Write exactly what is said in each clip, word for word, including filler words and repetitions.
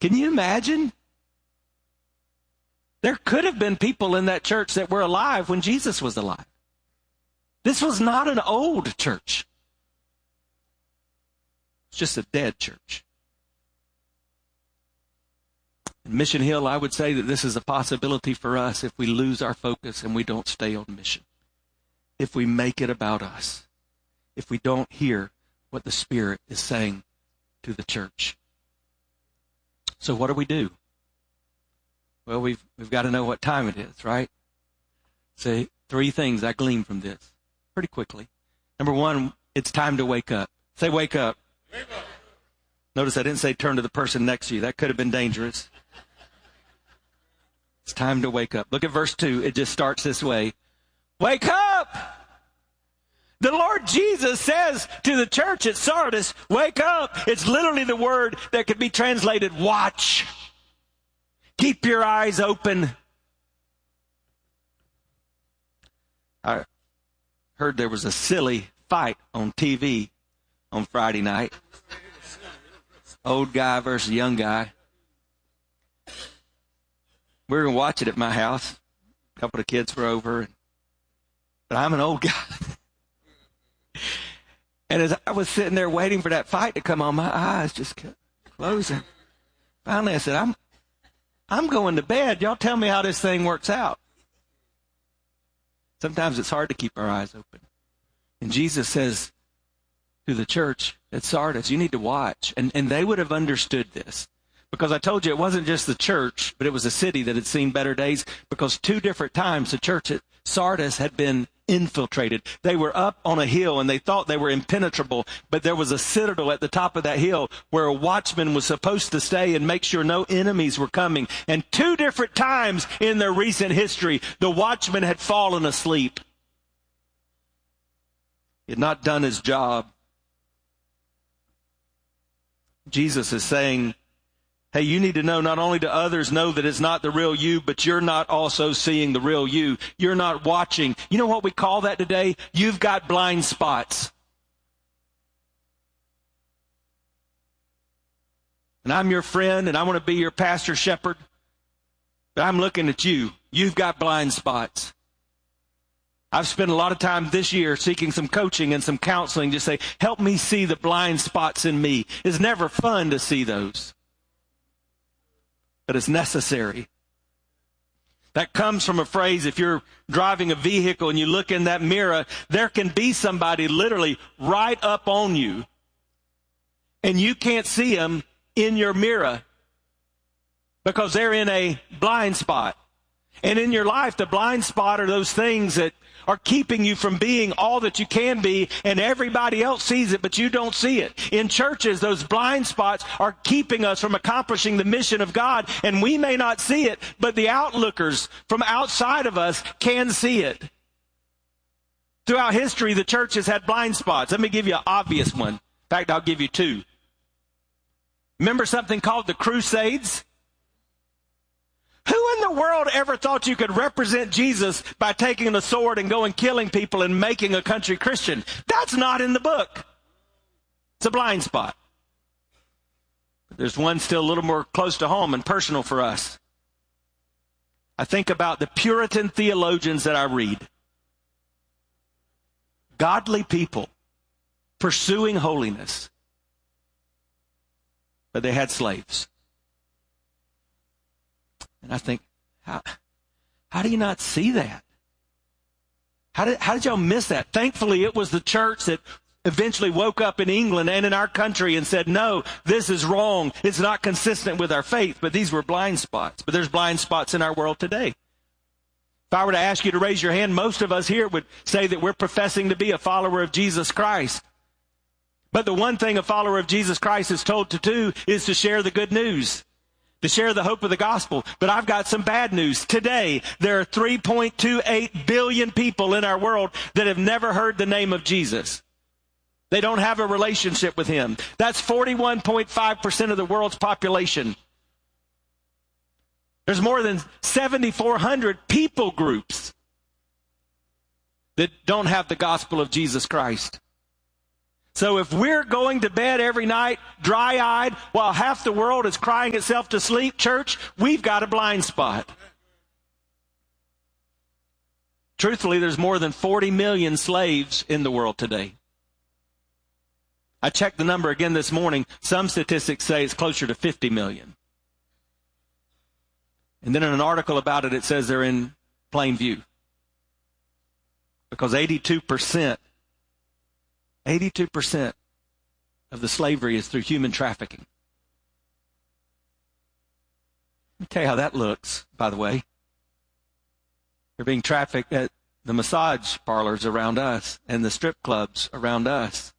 Can you imagine? There could have been people in that church that were alive when Jesus was alive. This was not an old church. It's just a dead church. In Mission Hill, I would say that this is a possibility for us if we lose our focus and we don't stay on mission. If we make it about us. If we don't hear what the Spirit is saying to the church. So what do we do? Well, we've we've got to know what time it is, right? So three things I glean from this pretty quickly. Number one, it's time to wake up. Say wake up. Wake up. Notice I didn't say turn to the person next to you. That could have been dangerous. It's time to wake up. Look at verse two. It just starts this way. Wake up! The Lord Jesus says to the church at Sardis, wake up. It's literally the word that could be translated watch. Keep your eyes open. I heard there was a silly fight on T V on Friday night. Old guy versus young guy. We were going to watch it at my house. A couple of kids were over. But I'm an old guy. And as I was sitting there waiting for that fight to come on, my eyes just kept closing. Finally, I said, I'm I'm going to bed. Y'all tell me how this thing works out. Sometimes it's hard to keep our eyes open. And Jesus says to the church at Sardis, you need to watch. And, and they would have understood this. Because I told you it wasn't just the church, but it was a city that had seen better days. Because two different times the church at Sardis had been infiltrated. They were up on a hill and they thought they were impenetrable, but there was a citadel at the top of that hill where a watchman was supposed to stay and make sure no enemies were coming. And two different times in their recent history, the watchman had fallen asleep. He had not done his job. Jesus is saying, hey, you need to know not only do others know that it's not the real you, but you're not also seeing the real you. You're not watching. You know what we call that today? You've got blind spots. And I'm your friend, and I want to be your pastor shepherd. But I'm looking at you. You've got blind spots. I've spent a lot of time this year seeking some coaching and some counseling to say, help me see the blind spots in me. It's never fun to see those. But it's necessary. That comes from a phrase, if you're driving a vehicle and you look in that mirror, there can be somebody literally right up on you. And you can't see them in your mirror because they're in a blind spot. And in your life, the blind spot are those things that are keeping you from being all that you can be, and everybody else sees it, but you don't see it. In churches, those blind spots are keeping us from accomplishing the mission of God, and we may not see it, but the outlookers from outside of us can see it. Throughout history, the church has had blind spots. Let me give you an obvious one. In fact, I'll give you two. Remember something called the Crusades? Who in the world ever thought you could represent Jesus by taking a sword and going killing people and making a country Christian? That's not in the book. It's a blind spot. But there's one still a little more close to home and personal for us. I think about the Puritan theologians that I read. Godly people pursuing holiness. But they had slaves. And I think, how, how do you not see that? How did, how did y'all miss that? Thankfully, it was the church that eventually woke up in England and in our country and said, no, this is wrong. It's not consistent with our faith. But these were blind spots. But there's blind spots in our world today. If I were to ask you to raise your hand, most of us here would say that we're professing to be a follower of Jesus Christ. But the one thing a follower of Jesus Christ is told to do is to share the good news. To share the hope of the gospel. But I've got some bad news. Today, there are three point two eight billion people in our world that have never heard the name of Jesus. They don't have a relationship with him. That's forty-one point five percent of the world's population. There's more than seven thousand four hundred people groups that don't have the gospel of Jesus Christ. So if we're going to bed every night dry-eyed while half the world is crying itself to sleep, church, we've got a blind spot. Truthfully, there's more than forty million slaves in the world today. I checked the number again this morning. Some statistics say it's closer to fifty million. And then in an article about it, it says they're in plain view. Because eighty-two percent, eighty-two percent of the slavery is through human trafficking. Let me tell you how that looks, by the way. They're being trafficked at the massage parlors around us and the strip clubs around us.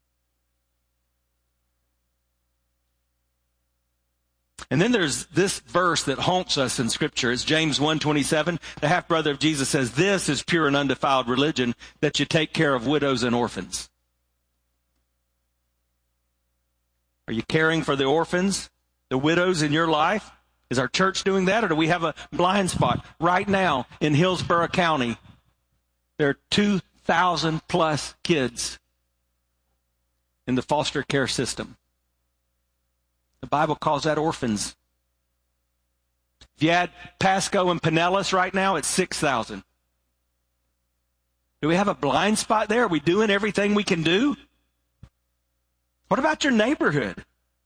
And then there's this verse that haunts us in Scripture. It's James one twenty-seven. The half-brother of Jesus says, this is pure and undefiled religion, that you take care of widows and orphans. Are you caring for the orphans, the widows in your life? Is our church doing that, or do we have a blind spot? Right now in Hillsborough County, there are two thousand plus kids in the foster care system. The Bible calls that orphans. If you add Pasco and Pinellas right now, it's six thousand. Do we have a blind spot there? Are we doing everything we can do? What about your neighborhood?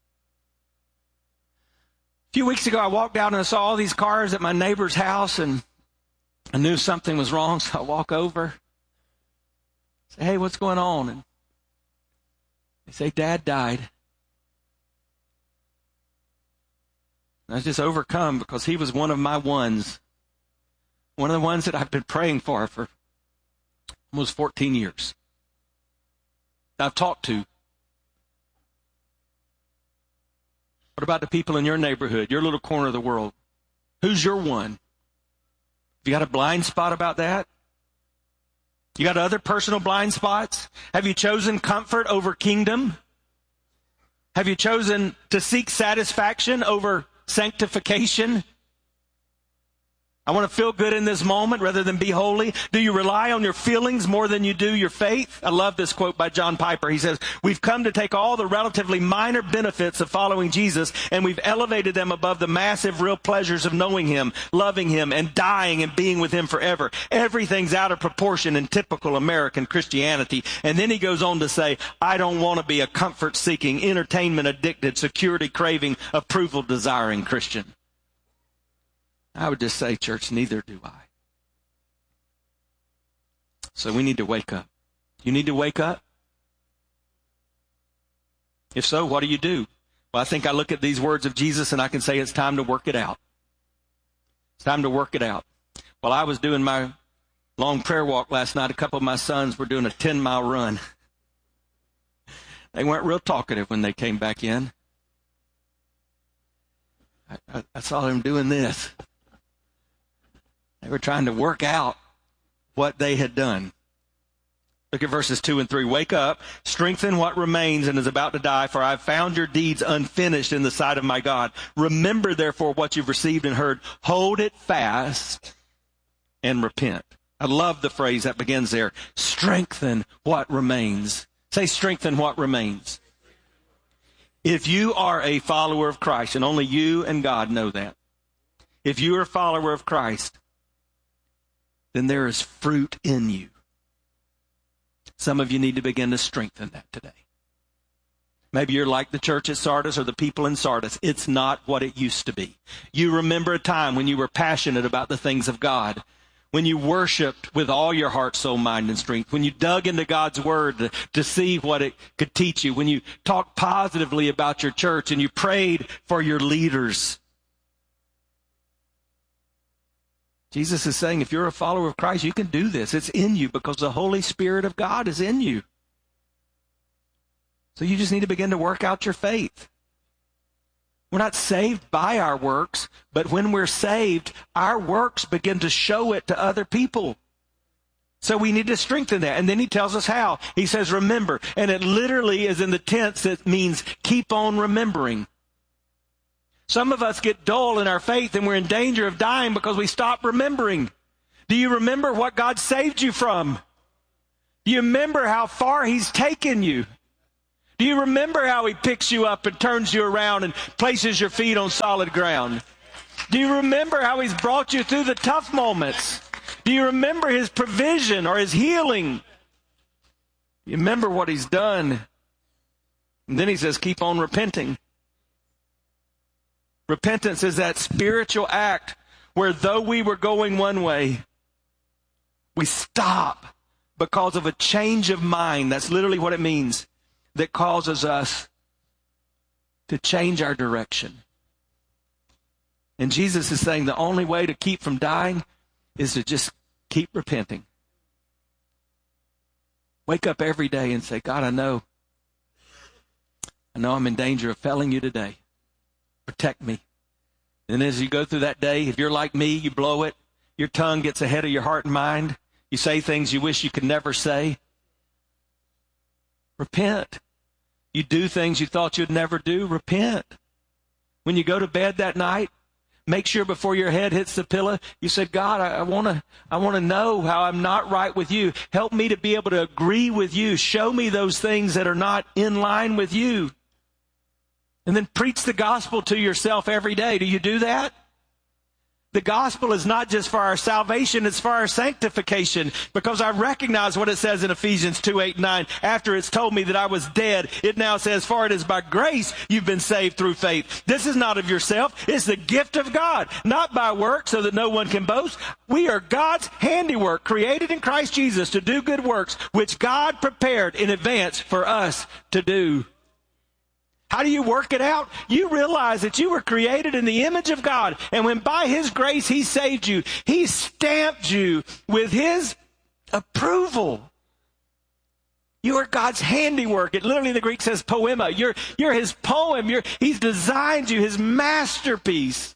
A few weeks ago, I walked out and I saw all these cars at my neighbor's house, and I knew something was wrong, so I walk over. Say, hey, what's going on? And they say, Dad died. And I was just overcome because he was one of my ones. One of the ones that I've been praying for for almost fourteen years. I've talked to. What about the people in your neighborhood, your little corner of the world? Who's your one? You got a blind spot about that? You got other personal blind spots? Have you chosen comfort over kingdom? Have you chosen to seek satisfaction over sanctification? I want to feel good in this moment rather than be holy. Do you rely on your feelings more than you do your faith? I love this quote by John Piper. He says, we've come to take all the relatively minor benefits of following Jesus, and we've elevated them above the massive real pleasures of knowing him, loving him, and dying and being with him forever. Everything's out of proportion in typical American Christianity. And then he goes on to say, I don't want to be a comfort-seeking, entertainment-addicted, security-craving, approval-desiring Christian. I would just say, church, neither do I. So we need to wake up. You need to wake up? If so, what do you do? Well, I think I look at these words of Jesus and I can say it's time to work it out. It's time to work it out. While I was doing my long prayer walk last night, a couple of my sons were doing a ten-mile run. They weren't real talkative when they came back in. I, I, I saw them doing this. They were trying to work out what they had done. Look at verses two and three. Wake up, strengthen what remains and is about to die, for I have found your deeds unfinished in the sight of my God. Remember, therefore, what you've received and heard. Hold it fast and repent. I love the phrase that begins there. Strengthen what remains. Say, strengthen what remains. If you are a follower of Christ, and only you and God know that, if you are a follower of Christ, then there is fruit in you. Some of you need to begin to strengthen that today. Maybe you're like the church at Sardis or the people in Sardis. It's not what it used to be. You remember a time when you were passionate about the things of God, when you worshiped with all your heart, soul, mind, and strength, when you dug into God's word to, to see what it could teach you, when you talked positively about your church and you prayed for your leaders. Jesus is saying, if you're a follower of Christ, you can do this. It's in you because the Holy Spirit of God is in you. So you just need to begin to work out your faith. We're not saved by our works, but when we're saved, our works begin to show it to other people. So we need to strengthen that. And then he tells us how. He says, remember. And it literally is in the tense that means keep on remembering. Some of us get dull in our faith and we're in danger of dying because we stop remembering. Do you remember what God saved you from? Do you remember how far he's taken you? Do you remember how he picks you up and turns you around and places your feet on solid ground? Do you remember how he's brought you through the tough moments? Do you remember his provision or his healing? You remember what he's done? And then he says, keep on repenting. Repentance is that spiritual act where though we were going one way, we stop because of a change of mind. That's literally what it means. That causes us to change our direction. And Jesus is saying the only way to keep from dying is to just keep repenting. Wake up every day and say, God, I know. I know I'm in danger of failing you today. Protect me. And as you go through that day, if you're like me, you blow it. Your tongue gets ahead of your heart and mind. You say things you wish you could never say. Repent. You do things you thought you'd never do. Repent. When you go to bed that night, make sure before your head hits the pillow, you said, God, I want to I want to know how I'm not right with you. Help me to be able to agree with you. Show me those things that are not in line with you. And then preach the gospel to yourself every day. Do you do that? The gospel is not just for our salvation, it's for our sanctification. Because I recognize what it says in Ephesians two, eight, nine. After it's told me that I was dead, it now says, for it is by grace you've been saved through faith. This is not of yourself, it's the gift of God. Not by work so that no one can boast. We are God's handiwork, created in Christ Jesus to do good works, which God prepared in advance for us to do. How do you work it out? You realize that you were created in the image of God. And when by his grace he saved you, he stamped you with his approval. You are God's handiwork. It literally in the Greek says poema. You're, you're his poem. You're, he's designed you, his masterpiece.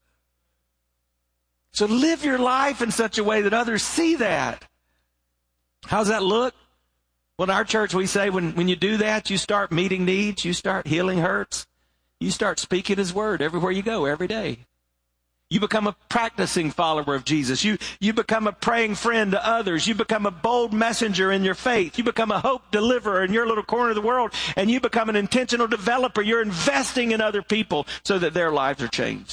So live your life in such a way that others see that. How's that look? Well, in our church, we say when, when you do that, you start meeting needs, you start healing hurts, you start speaking his word everywhere you go, every day. You become a practicing follower of Jesus. You, you become a praying friend to others. You become a bold messenger in your faith. You become a hope deliverer in your little corner of the world, and you become an intentional developer. You're investing in other people so that their lives are changed.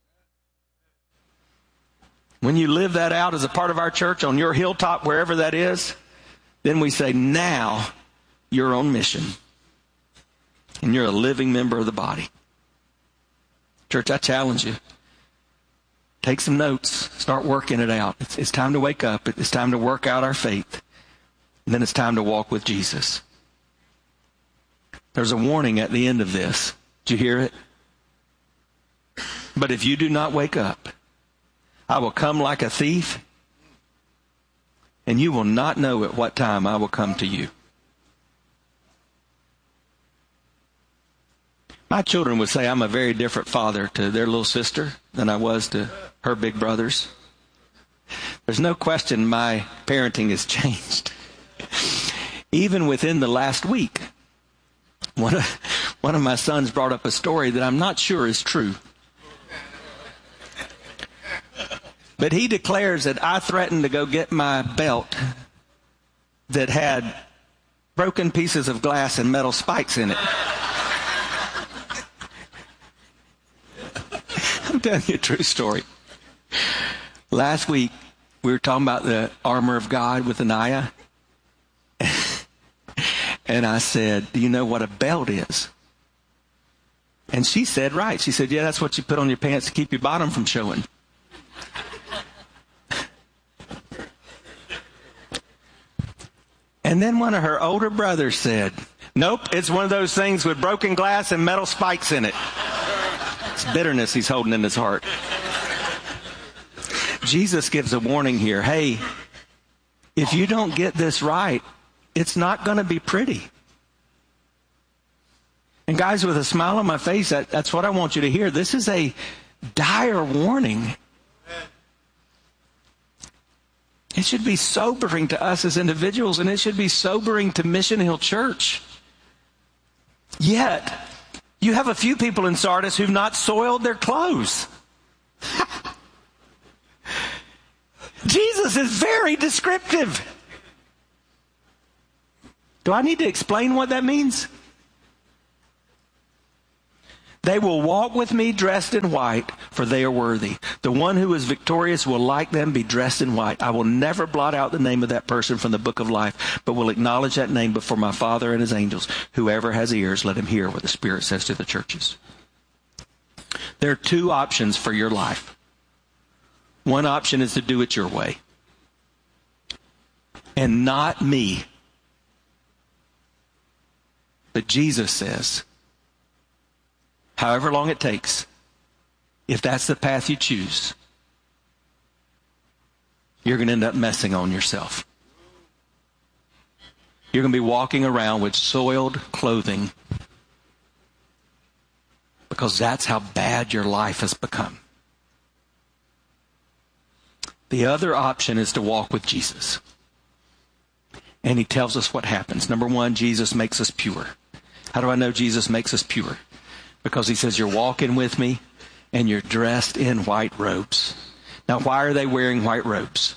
When you live that out as a part of our church on your hilltop, wherever that is, then we say, now you're on mission. And you're a living member of the body. Church, I challenge you. Take some notes. Start working it out. It's, it's time to wake up. It's time to work out our faith. And then it's time to walk with Jesus. There's a warning at the end of this. Did you hear it? But if you do not wake up, I will come like a thief, and you will not know at what time I will come to you. My children would say I'm a very different father to their little sister than I was to her big brothers. There's no question my parenting has changed. Even within the last week, one of, one of my sons brought up a story that I'm not sure is true. But he declares that I threatened to go get my belt that had broken pieces of glass and metal spikes in it. I'm telling you a true story. Last week, we were talking about the armor of God with Anaya. And I said, do you know what a belt is? And she said, right. She said, yeah, that's what you put on your pants to keep your bottom from showing. And then one of her older brothers said, nope, it's one of those things with broken glass and metal spikes in it. It's bitterness he's holding in his heart. Jesus gives a warning here. Hey, if you don't get this right, it's not going to be pretty. And guys, with a smile on my face, that, that's what I want you to hear. This is a dire warning. It should be sobering to us as individuals, and it should be sobering to Mission Hill Church. Yet, you have a few people in Sardis who've not soiled their clothes. Jesus is very descriptive. Do I need to explain what that means? They will walk with me dressed in white, for they are worthy. The one who is victorious will, like them, be dressed in white. I will never blot out the name of that person from the book of life, but will acknowledge that name before my Father and his angels. Whoever has ears, let him hear what the Spirit says to the churches. There are two options for your life. One option is to do it your way. And not me. But Jesus says, however long it takes, if that's the path you choose, you're going to end up messing on yourself. You're going to be walking around with soiled clothing because that's how bad your life has become. The other option is to walk with Jesus. And he tells us what happens. Number one, Jesus makes us pure. How do I know Jesus makes us pure? Because he says, you're walking with me and you're dressed in white robes. Now, why are they wearing white robes?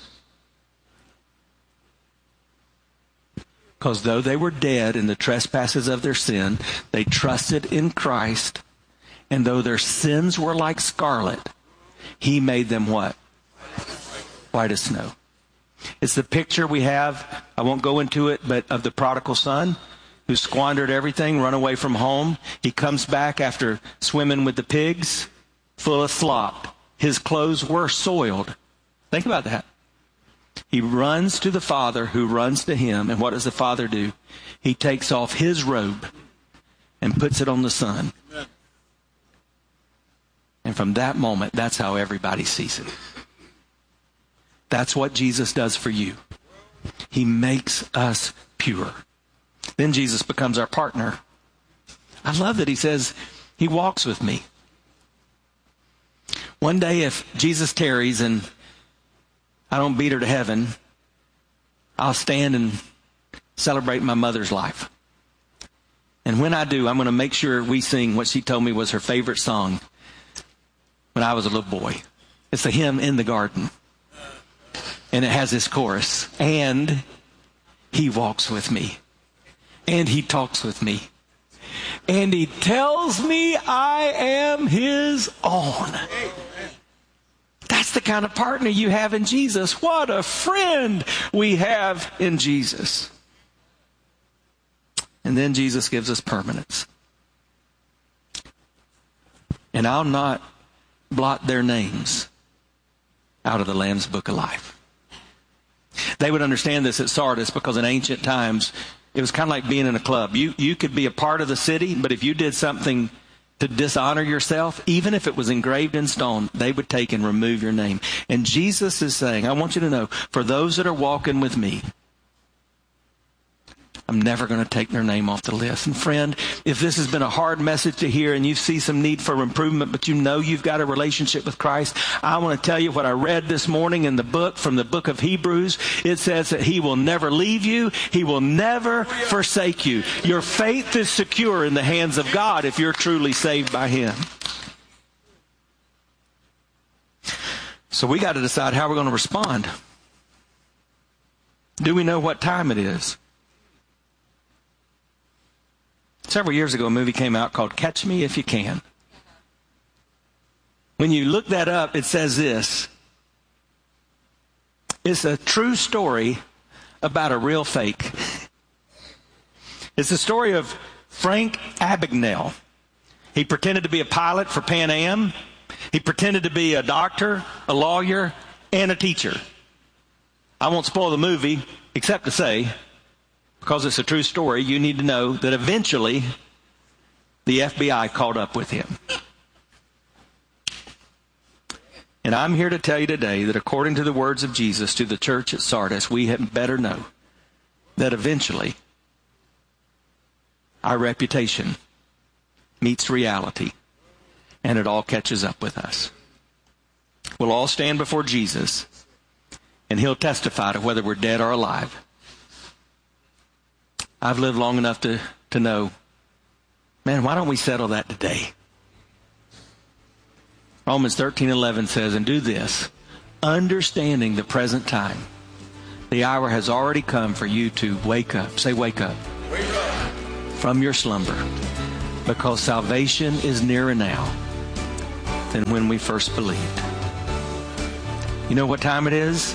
Because though they were dead in the trespasses of their sin, they trusted in Christ. And though their sins were like scarlet, he made them what? White as snow. It's the picture we have, I won't go into it, but of the prodigal son who squandered everything, run away from home. He comes back after swimming with the pigs, full of slop. His clothes were soiled. Think about that. He runs to the Father who runs to him. And what does the Father do? He takes off his robe and puts it on the Son. Amen. And from that moment, that's how everybody sees it. That's what Jesus does for you. He makes us pure. Then Jesus becomes our partner. I love that he says, he walks with me. One day if Jesus tarries and I don't beat her to heaven, I'll stand and celebrate my mother's life. And when I do, I'm going to make sure we sing what she told me was her favorite song when I was a little boy. It's the hymn In the Garden. And it has this chorus. And he walks with me. And he talks with me. And he tells me I am his own. That's the kind of partner you have in Jesus. What a friend we have in Jesus. And then Jesus gives us permanence. And I'll not blot their names out of the Lamb's Book of Life. They would understand this at Sardis because in ancient times, it was kind of like being in a club. You you could be a part of the city, but if you did something to dishonor yourself, even if it was engraved in stone, they would take and remove your name. And Jesus is saying, I want you to know, for those that are walking with me, I'm never going to take their name off the list. And friend, if this has been a hard message to hear and you see some need for improvement, but you know you've got a relationship with Christ, I want to tell you what I read this morning in the book, from the book of Hebrews. It says that he will never leave you. He will never forsake you. Your faith is secure in the hands of God if you're truly saved by him. So we got to decide how we're going to respond. Do we know what time it is? Several years ago, a movie came out called Catch Me If You Can. When you look that up, it says this. It's a true story about a real fake. It's the story of Frank Abagnale. He pretended to be a pilot for Pan Am. He pretended to be a doctor, a lawyer, and a teacher. I won't spoil the movie, except to say, because it's a true story, you need to know that eventually the F B I caught up with him. And I'm here to tell you today that according to the words of Jesus to the church at Sardis, we had better know that eventually our reputation meets reality and it all catches up with us. We'll all stand before Jesus and he'll testify to whether we're dead or alive. I've lived long enough to, to know, man, why don't we settle that today? Romans thirteen eleven says, and do this, understanding the present time. The hour has already come for you to wake up. Say, wake up. Wake up. From your slumber. because salvation is nearer now than when we first believed. You know what time it is?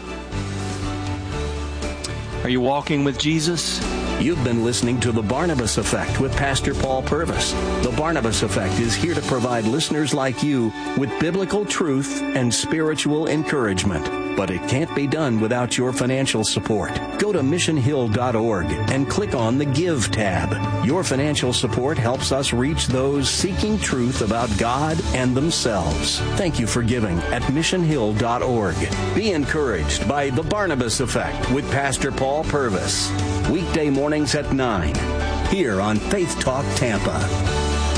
Are you walking with Jesus? You've been listening to The Barnabas Effect with Pastor Paul Purvis. The Barnabas Effect is here to provide listeners like you with biblical truth and spiritual encouragement. But it can't be done without your financial support. Go to mission hill dot org and click on the Give tab. Your financial support helps us reach those seeking truth about God and themselves. Thank you for giving at mission hill dot org. Be encouraged by The Barnabas Effect with Pastor Paul Purvis. Weekday mornings at nine, here on Faith Talk Tampa.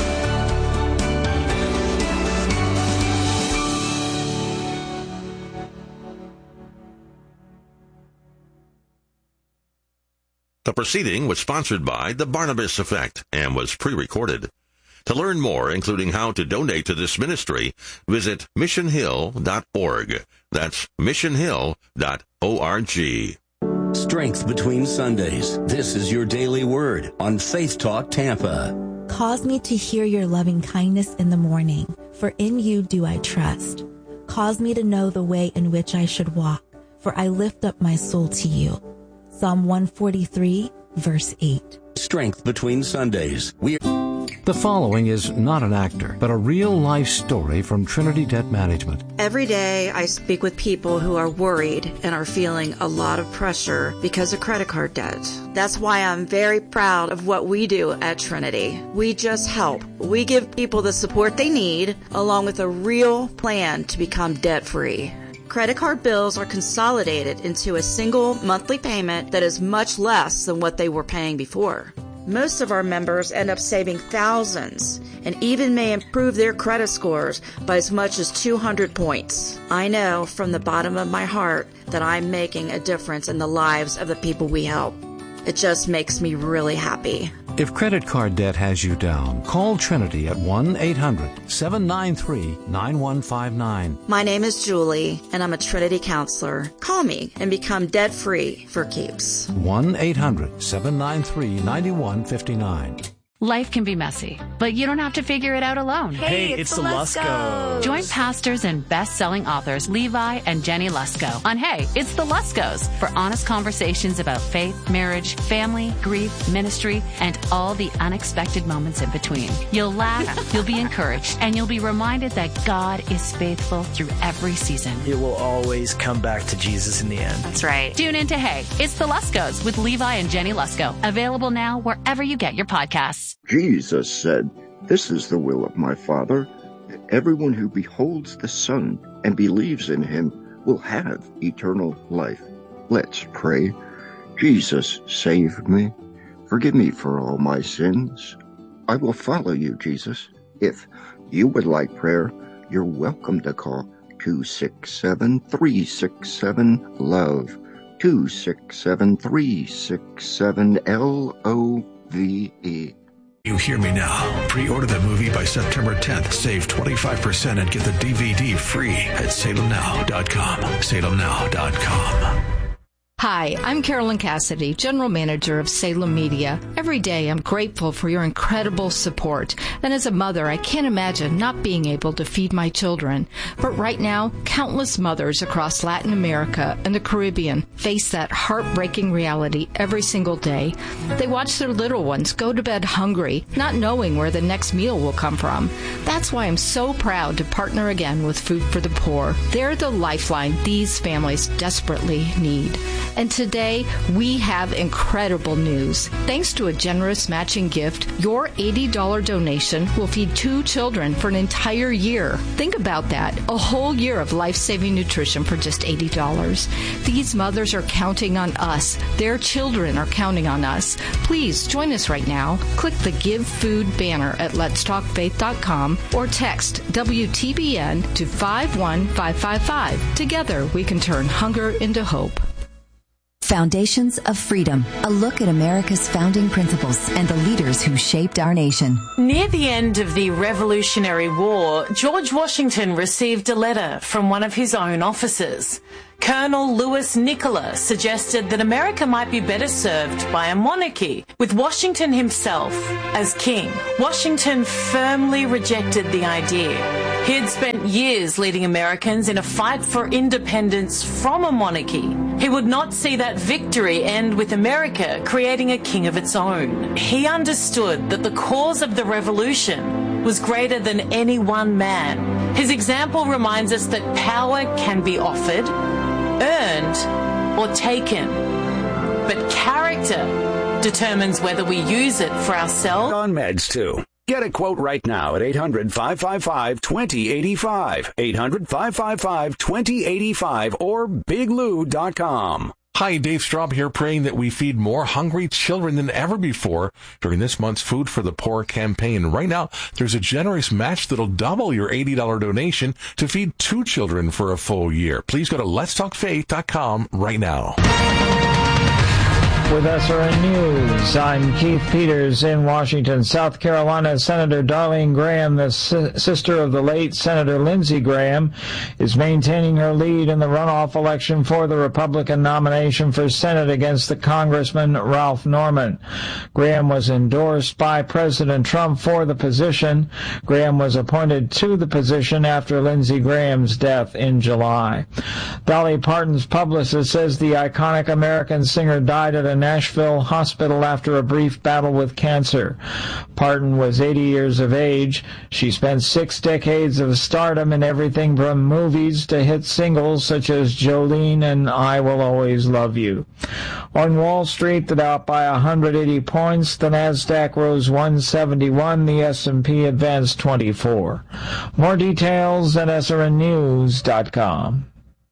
The proceeding was sponsored by The Barnabas Effect and was pre-recorded. To learn more, including how to donate to this ministry, visit mission hill dot org. That's mission hill dot org. Strength between Sundays. This is your daily word on Faith Talk Tampa. Cause me to hear your loving kindness in the morning, for in you do I trust. Cause me to know the way in which I should walk, for I lift up my soul to you. Psalm one forty-three, verse eight. Strength between Sundays. We The following is not an actor, but a real-life story from Trinity Debt Management. Every day I speak with people who are worried and are feeling a lot of pressure because of credit card debt. That's why I'm very proud of what we do at Trinity. We just help. We give people the support they need, along with a real plan to become debt-free. Credit card bills are consolidated into a single monthly payment that is much less than what they were paying before. Most of our members end up saving thousands and even may improve their credit scores by as much as two hundred points. I know from the bottom of my heart that I'm making a difference in the lives of the people we help. It just makes me really happy. If credit card debt has you down, call Trinity at one eight hundred seven nine three nine one five nine. My name is Julie, and I'm a Trinity counselor. Call me and become debt-free for keeps. one eight hundred seven nine three nine one five nine. Life can be messy, but you don't have to figure it out alone. Hey, it's, it's the Luskos. Join pastors and best-selling authors Levi and Jenny Lusko on Hey, It's the Luskos for honest conversations about faith, marriage, family, grief, ministry, and all the unexpected moments in between. You'll laugh, you'll be encouraged, and you'll be reminded that God is faithful through every season. It will always come back to Jesus in the end. That's right. Tune in to Hey, It's the Luskos with Levi and Jenny Lusko. Available now wherever you get your podcasts. Jesus said, "This is the will of my Father, that everyone who beholds the Son and believes in him will have eternal life." Let's pray. Jesus, save me. Forgive me for all my sins. I will follow you, Jesus. If you would like prayer, you're welcome to call two six seven, three six seven, LOVE, two six seven, three six seven, L O V E. You hear me now. Pre-order the movie by September tenth. Save twenty-five percent and get the D V D free at salem now dot com. salem now dot com. Hi, I'm Carolyn Cassidy, General Manager of Salem Media. Every day I'm grateful for your incredible support. And as a mother, I can't imagine not being able to feed my children. But right now, countless mothers across Latin America and the Caribbean face that heartbreaking reality every single day. They watch their little ones go to bed hungry, not knowing where the next meal will come from. That's why I'm so proud to partner again with Food for the Poor. They're the lifeline these families desperately need. And today, we have incredible news. Thanks to a generous matching gift, your eighty dollars donation will feed two children for an entire year. Think about that. A whole year of life-saving nutrition for just eighty dollars. These mothers are counting on us. Their children are counting on us. Please join us right now. Click the Give Food banner at lets talk faith dot com or text W T B N to five one five five five. Together, we can turn hunger into hope. Foundations of Freedom, a look at America's founding principles and the leaders who shaped our nation. Near the end of the Revolutionary War, George Washington received a letter from one of his own officers. Colonel Louis Nicola suggested that America might be better served by a monarchy, with Washington himself as king. Washington firmly rejected the idea. He had spent years leading Americans in a fight for independence from a monarchy. He would not see that victory end with America creating a king of its own. He understood that the cause of the revolution was greater than any one man. His example reminds us that power can be offered, earned, or taken. But character determines whether we use it for ourselves. On meds, too. Get a quote right now at eight hundred, five five five, two zero eight five, eight hundred, five five five, two zero eight five, or big lou dot com. Hi, Dave Straub here, praying that we feed more hungry children than ever before during this month's Food for the Poor campaign. Right now, there's a generous match that'll double your eighty dollars donation to feed two children for a full year. Please go to lets talk faith dot com right now. With S R N News, I'm Keith Peters in Washington. South Carolina Senator Darlene Graham, the si- sister of the late Senator Lindsey Graham, is maintaining her lead in the runoff election for the Republican nomination for Senate against the Congressman Ralph Norman. Graham was endorsed by President Trump for the position. Graham was appointed to the position after Lindsey Graham's death in July. Dolly Parton's publicist says the iconic American singer died at a Nashville hospital after a brief battle with cancer. Parton was eighty years of age. She spent six decades of stardom in everything from movies to hit singles such as Jolene and I Will Always Love You. On Wall Street, the Dow by one hundred eighty points, the Nasdaq rose one seventy-one, the S and P advanced twenty-four. More details at S R N news dot com.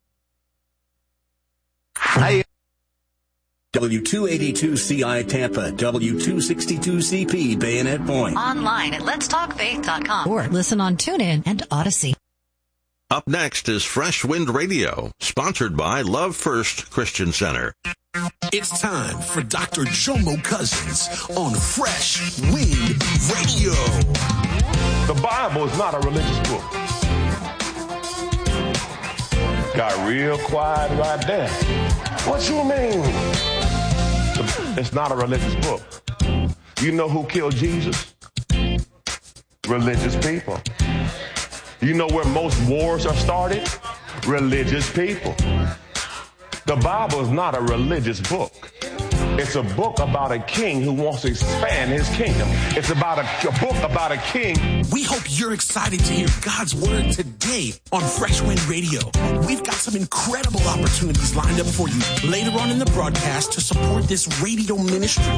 Hi. W two eighty-two C I Tampa, W two sixty-two C P Bayonet Point. Online at lets talk faith dot com or listen on TuneIn and Odyssey. Up next is Fresh Wind Radio, sponsored by Love First Christian Center. It's time for Doctor Jomo Cousins on Fresh Wind Radio. The Bible is not a religious book. Got real quiet right there. What you mean? It's not a religious book. You know who killed Jesus? Religious people. You know where most wars are started? Religious people. The Bible is not a religious book. It's a book about a king who wants to expand his kingdom. It's about a, a book about a king. We hope you're excited to hear God's word today on Fresh Wind Radio. We've got some incredible opportunities lined up for you later on in the broadcast to support this radio ministry.